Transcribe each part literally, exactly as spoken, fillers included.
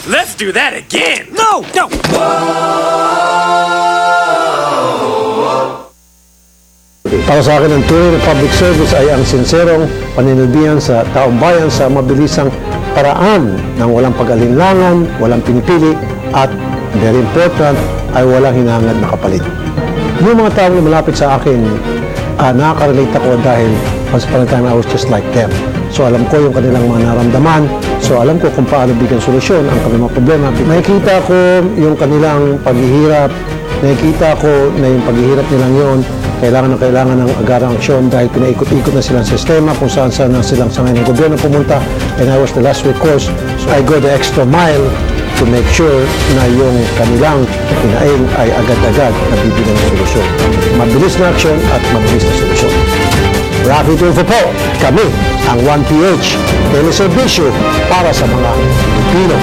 Let's do that again! No! No! Para sa akin, ang tunay na public service ay ang sinserong paninilbihan sa taong bayan sa mabilisang paraan ng walang pag-alinlangan, walang pinipili, at very important, ay walang hinangad na kapalit. Yung mga taong malapit sa akin, uh, nakaka-relate ako dahil once upon a time I was just like them. So alam ko yung kanilang mga naramdaman, so alam ko kung paano bigyan solusyon ang kanilang problema. Nakikita ko yung kanilang paghihirap, nakikita ko na yung paghihirap nilang yon kailangan na kailangan ng agarang aksyon dahil pinaikot-ikot na silang sistema kung saan-saan na silang sangay ng gobyerno pumunta, and I was the last recourse. So I go the extra mile to make sure na yung kanilang kinain ay agad-agad nabibigyan ng solusyon. Mabilis na aksyon at mabilis na solusyon. Rafi Tulfo po, kami ang one P H, teleserbisyo para sa mga Pilipino.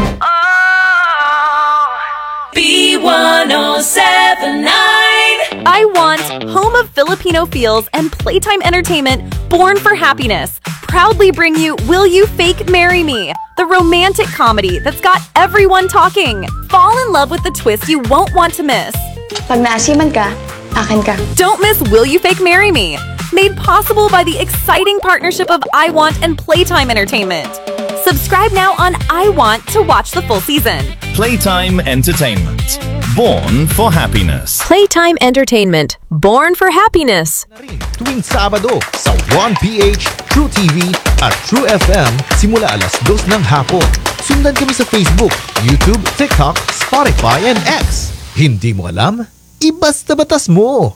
B one oh seven nine I Want, home of Filipino feels and playtime entertainment born for happiness, proudly bring you Will You Fake Marry Me, the romantic comedy that's got everyone talking. Fall in love with the twist you won't want to miss. Pag naasiman ka, akin ka. Don't miss Will You Fake Marry Me, made possible by the exciting partnership of I Want and Playtime Entertainment. Subscribe now on I Want to watch the full season. Playtime Entertainment. Born for happiness. Playtime Entertainment. Born for happiness. Tuwing Sabado sa one P H, True T V at True F M simula alas dos ng hapon. Sundan kami sa Facebook, YouTube, TikTok, Spotify, and X. Hindi mo alam? Ibasta batas mo!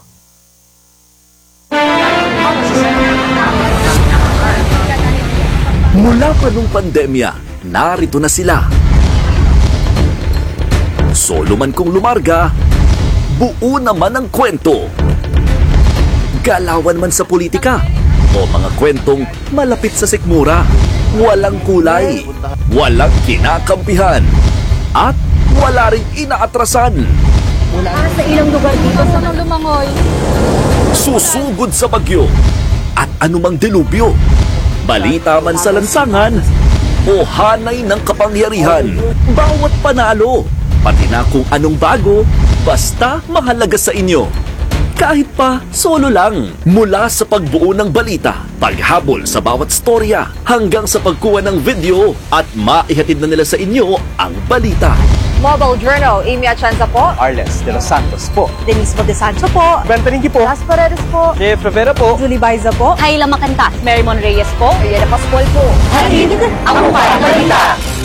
Mula pa nung pandemya, narito na sila. Solo man kung lumarga, buo naman ang kwento. Galawan man sa politika, o mga kwentong malapit sa sikmura. Walang kulay, walang kinakampihan, at wala ring inaatrasan. Para sa ilang lugar dito sa lumangoy. Susugod sa bagyo at anumang delubyo. Balita man sa lansangan o hanay ng kapangyarihan. Bawat panalo, pati na kung anong bago, basta mahalaga sa inyo. Kahit pa solo lang, mula sa pagbuo ng balita, paghabol sa bawat storya, hanggang sa pagkuha ng video at maihatid na nila sa inyo ang balita. Mobile Journal, Amy Atienza po. Arles de los Santos po. Denise Modesancho po. Benteringgi po. Las Paredes po. Jeff Rivera po. Julie Baiza po. Hayla Macantas. Marymon Reyes po. Ariana Pascual po. Halid, ang para balita.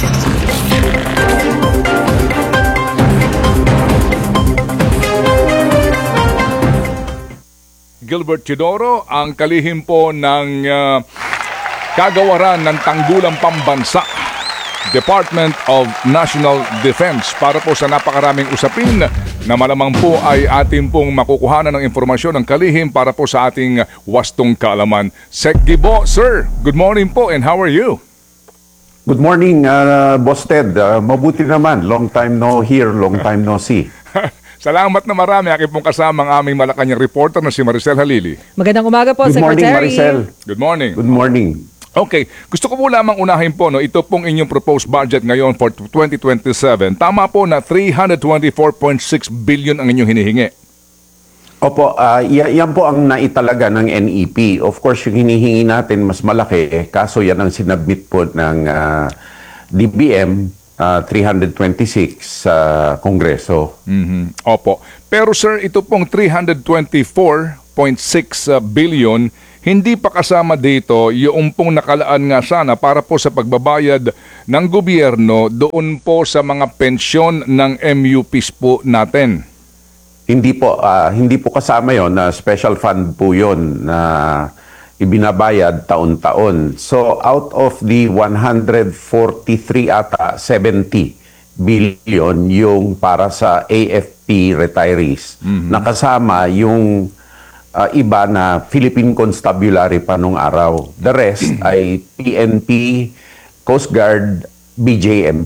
Gilbert Teodoro, ang kalihim po ng uh, kagawaran ng tanggulang pambansa, Department of National Defense, para po sa napakaraming usapin na malamang po ay ating pong makukuhanan ng informasyon ng kalihim para po sa ating wastong kaalaman. Sec Gibo, sir, good morning po and how are you? Good morning, uh, Boss Ted. Uh, mabuti naman. Long time no hear, long time no see. Salamat na marami. Aking pong kasama ang aming Malacanang reporter na si Maricel Halili. Magandang umaga po, Good Secretary. morning, Maricel. Good morning. Good morning. Okay, gusto ko po lamang unahin po, no, ito pong inyong proposed budget ngayon for twenty twenty-seven. Tama po na three hundred twenty-four point six billion ang inyong hinihingi. Opo, uh, y- yan po ang naitalaga ng N E P. Of course, yung hinihingi natin mas malaki, eh, kaso yan ang sinabmit po ng uh, D B M, uh, three hundred twenty-six sa uh, Kongreso. Mm-hmm. Opo. Pero sir, ito pong three hundred twenty-four point six billion, hindi pa kasama dito yung pong nakalaan nga sana para po sa pagbabayad ng gobyerno doon po sa mga pensyon ng M U Ps po natin. Hindi po, uh, hindi po kasama yon na special fund po yon na ibinabayad taon-taon. So out of the one hundred forty-three ata, seventy billion yung para sa A F P retirees. Mm-hmm. Nakasama yung uh, iba na Philippine Constabulary pa nung araw. The rest ay P N P, Coast Guard, B J M P.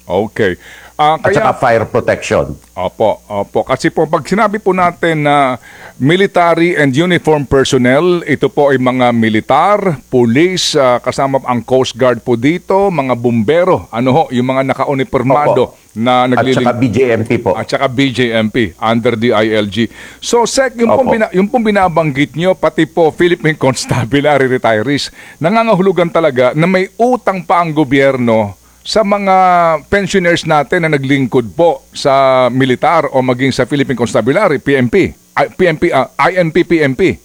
Okay. Ah, At saka fire protection. Opo, opo. Kasi po pag sinabi po natin na military and uniform personnel, ito po ay mga militar, police, ah, kasama ang Coast Guard po dito, mga bumbero, ano ho, yung mga naka-uniformado na At nagliling... saka B J M P po. At saka B J M P under the I L G. So, Sec, yung pong, Opo. bina, yung pong binabanggit nyo, pati po Philippine Constabulary retirees, nangangahulugan talaga na may utang pa ang gobyerno sa mga pensioners natin na naglingkod po sa militar o maging sa Philippine Constabulary, P M P, I- P M P, ah, I N P, P M P.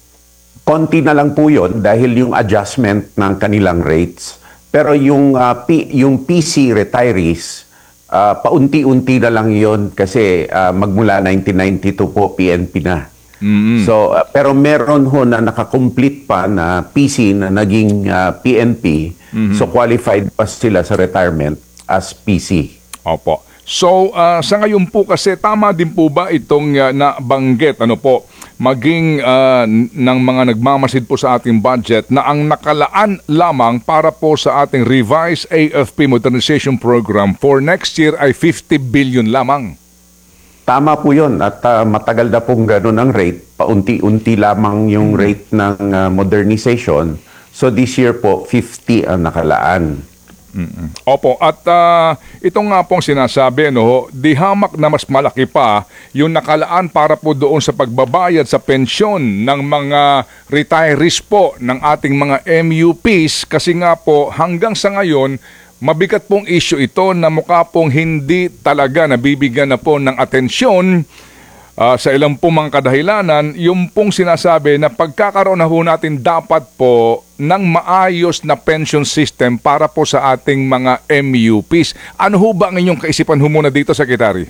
Konti na lang po yun dahil yung adjustment ng kanilang rates. Pero yung, ah, P, yung P C retirees, ah, paunti-unti na lang yun kasi ah, magmula nineteen ninety-two po P N P na. So, ah, pero meron ho na nakakomplete pa na P C na naging ah, P N P. So, qualified pa sila sa retirement as P C. Opo. So, ah, sa ngayon po kasi, tama din po ba itong ah, nabanggit, ano po, maging ah, n- ng mga nagmamasid po sa ating budget na ang nakalaan lamang para po sa ating revised A F P modernization program for next year ay fifty billion lamang. Tama po yun at ah, matagal na pong ganun ang rate. Paunti-unti lamang yung rate ng ah, modernization. So this year po, fifty ang nakalaan. Mm-mm. Opo, at ah, ito nga pong sinasabi, no, di hamak na mas malaki pa yung nakalaan para po doon sa pagbabayad sa pensyon ng mga retirees po ng ating mga M U Ps kasi nga po hanggang sa ngayon, mabigat pong issue ito na mukha pong hindi talaga nabibigyan na po ng atensyon. Ah, sa ilang po mga kadahilanan, yung pong sinasabi na pagkakaroon na po natin dapat po ng maayos na pension system para po sa ating mga M U Ps. Ano ho ba ang inyong kaisipan ho muna dito, Secretary?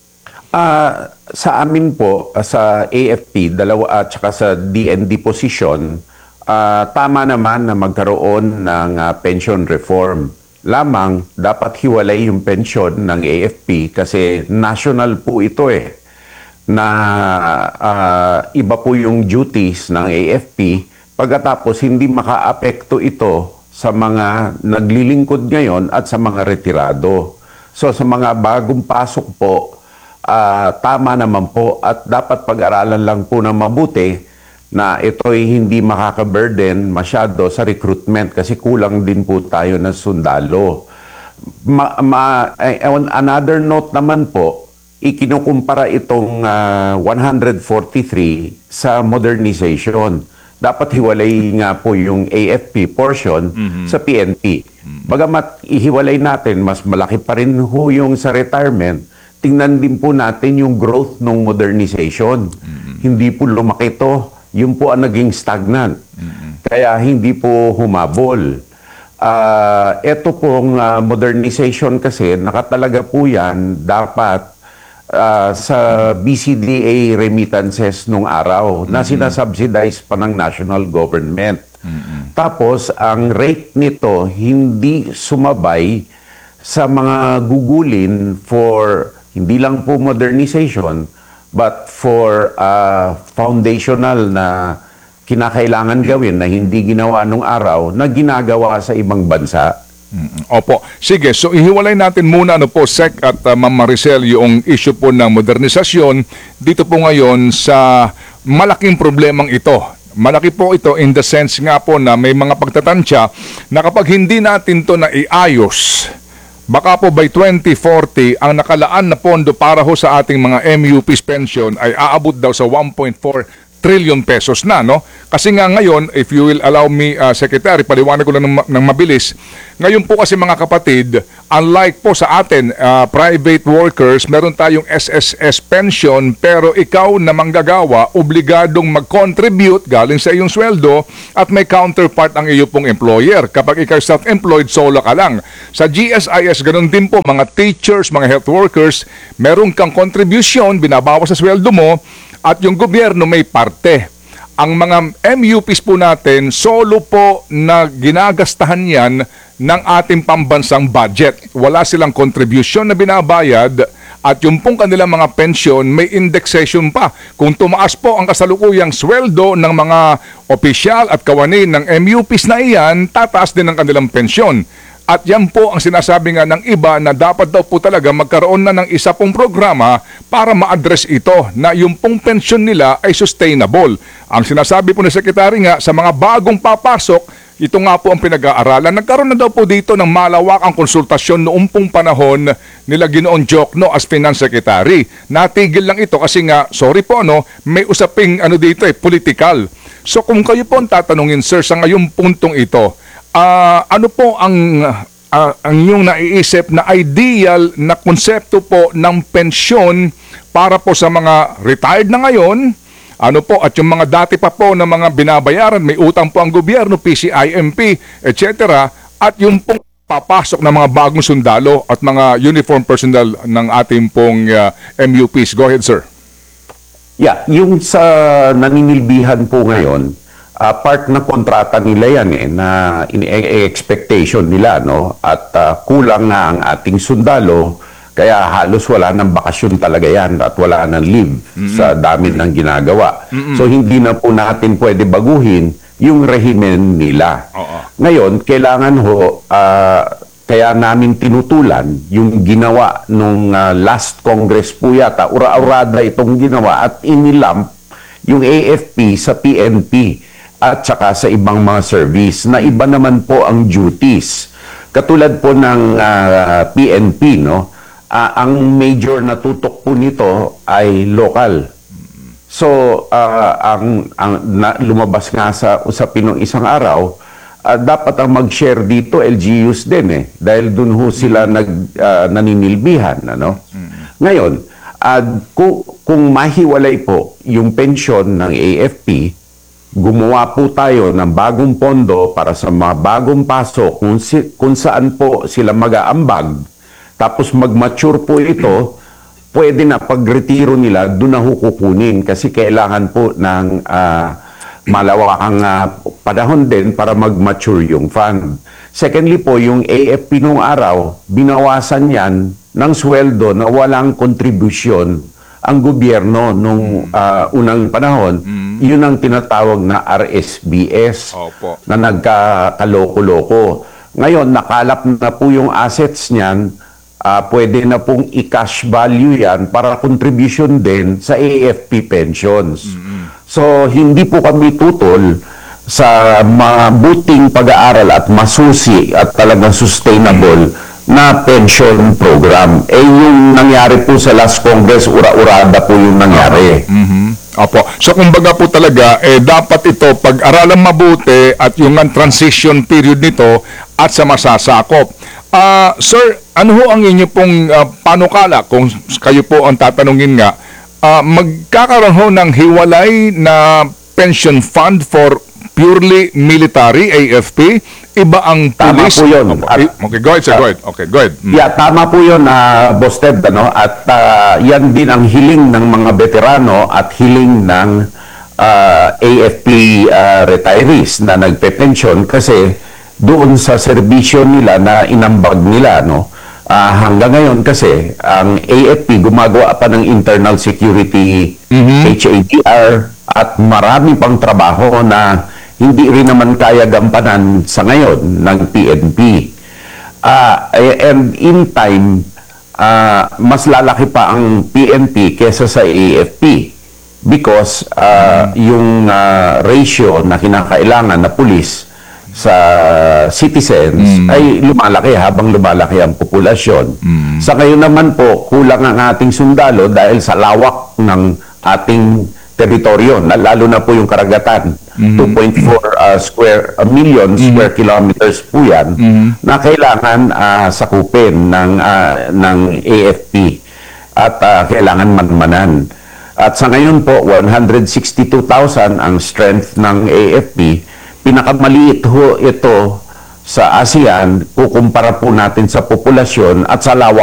Ah, sa amin po, ah, sa A F P, dalawa at saka sa D N D position, ah, tama naman na magkaroon ng ah, pension reform. Lamang, dapat hiwalay yung pension ng A F P kasi national po ito eh. Na ah, iba po yung duties ng A F P pagkatapos hindi makaapekto ito sa mga naglilingkod ngayon at sa mga retirado. So sa mga bagong pasok po, ah, tama naman po at dapat pag-aralan lang po ng mabuti na ito'y hindi makaka-burden masyado sa recruitment kasi kulang din po tayo ng sundalo. Ma, ma, eh, on another note naman po, ikinukumpara itong ah, one forty-three sa modernization. Dapat hiwalay nga po yung A F P portion sa P N P. Bagamat ihiwalay natin, mas malaki pa rin ho yung sa retirement, tingnan din po natin yung growth ng modernization. Hindi po lumaki to, yun po ang naging stagnant. Kaya hindi po humabol. Ah, ito pong ah, modernization kasi, nakatalaga po yan, dapat Uh, sa B C D A remittances nung araw mm-hmm. na sinasubsidize pa ng national government. Mm-hmm. Tapos, ang rate nito hindi sumabay sa mga gugulin for hindi lang po modernization but for uh, foundational na kinakailangan gawin na hindi ginawa nung araw na ginagawa sa ibang bansa. Opo. Sige, so ihiwalay natin muna ano po, Sec at uh, Ma'am Maricel, yung issue po ng modernisasyon dito po ngayon sa malaking problemang ito. Malaki po ito in the sense nga po na may mga pagtatansya na kapag hindi natin to na iayos, baka po by twenty forty, ang nakalaan na pondo para ho sa ating mga M U Ps pension ay aabot daw sa one point four trillion pesos na, no? Kasi nga ngayon, if you will allow me, uh, Secretary, paliwanag ko lang ng, ng mabilis. Ngayon po kasi mga kapatid, unlike po sa atin, uh, private workers, meron tayong S S S pension, pero ikaw na manggagawa, obligadong mag-contribute galing sa iyong sweldo at may counterpart ang iyo pong employer. Kapag ikaw self-employed, solo ka lang. Sa G S I S, ganun din po, mga teachers, mga health workers, meron kang contribution, binabawas sa sweldo mo, at yung gobyerno may parte. Ang mga M U Ps po natin, solo po na ginagastahan yan ng ating pambansang budget. Wala silang contribution na binabayad at yung pong kanilang mga pensyon may indexation pa. Kung tumaas po ang kasalukuyang sweldo ng mga opisyal at kawani ng M U Ps na iyan, tataas din ang kanilang pensyon. At yan po ang sinasabi nga ng iba na dapat daw po talaga magkaroon na ng isa pong programa para ma-address ito na yung pong pensyon nila ay sustainable. Ang sinasabi po ni Secretary nga sa mga bagong papasok, ito nga po ang pinag-aaralan. Nagkaroon na daw po dito ng malawakang konsultasyon noong pong panahon nila Ginoong Jokno as Finance Secretary. Natigil lang ito kasi nga, sorry po ano, may usaping ano dito eh, political. So kung kayo po ang tatanungin sir sa ngayong puntong ito, uh, ano po ang, uh, ang inyong naiisip na ideal na konsepto po ng pensyon para po sa mga retired na ngayon, ano po, at yung mga dati pa po na mga binabayaran, may utang po ang gobyerno, P C I M P, et cetera. At yung pong papasok ng mga bagong sundalo at mga uniform personnel ng ating pong uh, M U Ps. Go ahead, sir. Yeah, yung sa naninilbihan po ngayon, uh, part na kontrata nila yan eh, na in-expectation nila, no? At uh, kulang na ang ating sundalo, kaya halos wala ng bakasyon talaga yan at wala ng leave mm-hmm. sa dami ng ginagawa. Mm-hmm. So hindi na po natin pwede baguhin yung rehimen nila. Uh-uh. Ngayon, kailangan ho, uh, kaya namin tinutulan yung ginawa nung uh, last Congress po yata, ura-urada itong ginawa at inilamp yung A F P sa P N P at saka sa ibang mga service na iba naman po ang duties. Katulad po ng uh, P N P, no? Uh, ang major na tutok po nito ay local. So, uh, ang, ang na, lumabas nga sa usapin ng isang araw, uh, dapat ang mag-share dito L G Us din eh. Dahil dun ho sila nag, uh, naninilbihan. Ano? Ngayon, uh, kung, kung mahiwalay po yung pensyon ng A F P, gumawa po tayo ng bagong pondo para sa mga bagong pasok kung, si, kung saan po sila mag-aambag. Tapos mag-mature po ito, pwede na pag-retiro nila, doon na hukukunin kasi kailangan po ng uh, malawakang uh, panahon din para mag-mature yung fund. Secondly po, yung A F P nung araw, binawasan yan ng sweldo na walang kontribusyon ang gobyerno nung uh, unang panahon. Mm. Yun ang tinatawag na R S B S. Opo. Na nagkakaloko-loko. Ngayon, nakalap na po yung assets niyan. Uh, pwede na pong i-cash value yan para contribution din sa A F P pensions. Mm-hmm. So, hindi po kami tutol sa mabuting pag-aaral at masusi at talagang sustainable na pension program. Eh, yung nangyari po sa last Congress, ura-urada po yung nangyari. Mm-hmm. Opo. So, kumbaga po talaga, eh, dapat ito pag-aralan mabuti at yung transition period nito at sa masasakop. Uh, sir, ano ho ang inyo pong uh, panukala kung kayo po ang tatanungin nga, uh, magkakaroon ho ng hiwalay na pension fund for purely military, A F P, iba ang police? Tama po yun. At, okay, go ahead, sir, go ahead. Okay, go ahead. Mm. Yeah, tama po yun, uh, Boss Ted, ano? At uh, yan din ang hiling ng mga veterano at hiling ng uh, A F P uh, retirees na nagpe-pension kasi doon sa serbisyo nila na inambag nila, no? Uh, hanggang ngayon kasi ang A F P gumagawa pa ng internal security, mm-hmm. H A D R at marami pang trabaho na hindi rin naman kaya gampanan sa ngayon ng P N P. Uh, and in time, uh, mas lalaki pa ang P N P kesa sa A F P because uh, mm-hmm. yung uh, ratio na kinakailangan na pulis sa citizens mm. ay lumalaki habang lumalaki ang populasyon. Mm. Sa ngayon naman po, kulang ang ating sundalo dahil sa lawak ng ating teritoryo, na, lalo na po yung karagatan. Mm. two point four uh, square uh, million mm. square kilometers po yan mm. na kailangan uh, sakupin ng, uh, ng A F P at uh, kailangan manmanan. At sa ngayon po, one hundred sixty-two thousand ang strength ng A F P. Pinakamaliit ho ito sa ASEAN, kukumpara po natin sa populasyon at sa lawak